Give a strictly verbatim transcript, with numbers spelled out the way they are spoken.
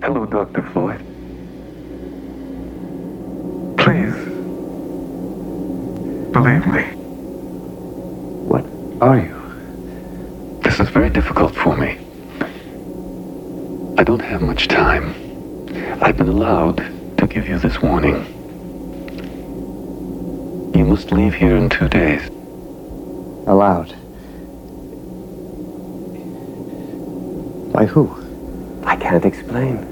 Hello, Doctor Floyd. Please, believe me. What are you? This is very difficult for me. I don't have much time. I've been allowed to give you this warning. You must leave here in two days. Allowed? By who? I can't explain.